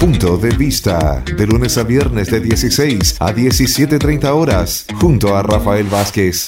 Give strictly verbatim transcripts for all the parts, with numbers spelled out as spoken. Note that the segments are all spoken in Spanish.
Punto de Vista, de lunes a viernes de dieciséis a diecisiete treinta horas, junto a Rafael Vázquez.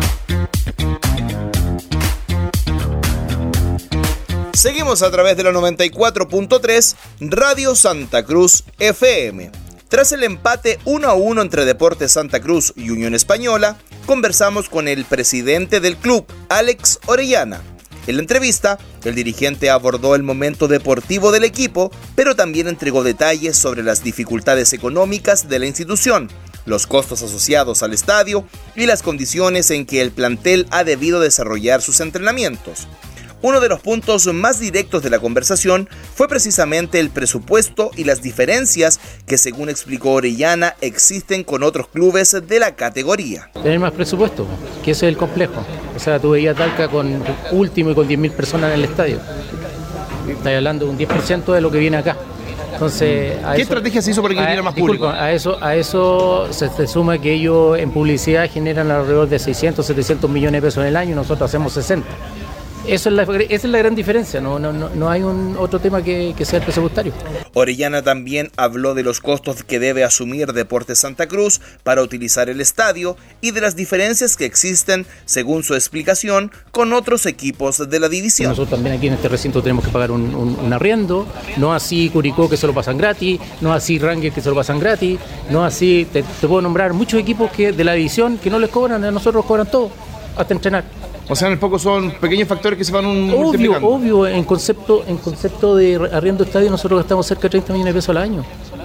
Seguimos a través de la noventa y cuatro punto tres Radio Santa Cruz F M. Tras el empate uno a uno entre Deportes Santa Cruz y Unión Española, conversamos con el presidente del club, Alex Orellana. En la entrevista, el dirigente abordó el momento deportivo del equipo, pero también entregó detalles sobre las dificultades económicas de la institución, los costos asociados al estadio y las condiciones en que el plantel ha debido desarrollar sus entrenamientos. Uno de los puntos más directos de la conversación fue precisamente el presupuesto y las diferencias que, según explicó Orellana, existen con otros clubes de la categoría. Tener más presupuesto, que ese es el complejo. O sea, tú veías Talca con último y con diez mil personas en el estadio. Estás hablando de un diez por ciento de lo que viene acá. Entonces, a ¿Qué eso, estrategia se hizo para que viniera más disculpa, público? A eso, a eso se, se suma que ellos en publicidad generan alrededor de seiscientos, setecientos millones de pesos en el año y nosotros hacemos sesenta. Eso es la, esa es la gran diferencia, no, no, no hay un otro tema que, que sea el presupuestario. Orellana también habló de los costos que debe asumir Deportes Santa Cruz para utilizar el estadio y de las diferencias que existen, según su explicación, con otros equipos de la división. Nosotros también aquí en este recinto tenemos que pagar un, un, un arriendo, no así Curicó que se lo pasan gratis, no así Rangers que se lo pasan gratis, no así, te, te puedo nombrar muchos equipos que de la división que no les cobran, a nosotros cobran todo, hasta entrenar. O sea, en el poco son pequeños factores que se van un, obvio, multiplicando. Obvio, en concepto, en concepto de arriendo de estadio nosotros gastamos cerca de treinta millones de pesos al año.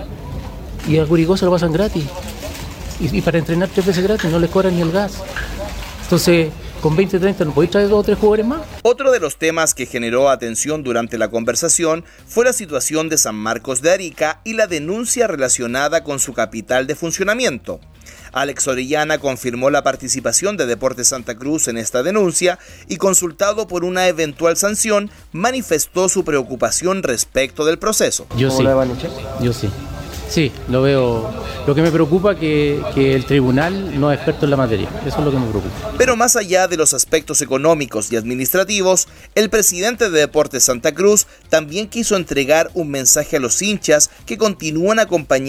Y a Curicó se lo pasan gratis. Y, y para entrenar tres veces gratis no les cobran ni el gas. Entonces, con veinte, treinta, ¿no podéis traer dos o tres jugadores más? Otro de los temas que generó atención durante la conversación fue la situación de San Marcos de Arica y la denuncia relacionada con su capital de funcionamiento. Alex Orellana confirmó la participación de Deportes Santa Cruz en esta denuncia y, consultado por una eventual sanción, manifestó su preocupación respecto del proceso. Yo sí, yo sí. Sí, lo veo. Lo que me preocupa es que, que el tribunal no es experto en la materia. Eso es lo que me preocupa. Pero más allá de los aspectos económicos y administrativos, el presidente de Deportes Santa Cruz también quiso entregar un mensaje a los hinchas que continúan acompañando